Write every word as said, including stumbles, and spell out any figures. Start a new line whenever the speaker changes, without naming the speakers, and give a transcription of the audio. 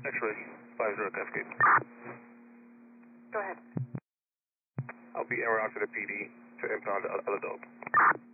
X-ray, five zero Cascade.
Go ahead.
I'll be en route to the P D to impound the other dog.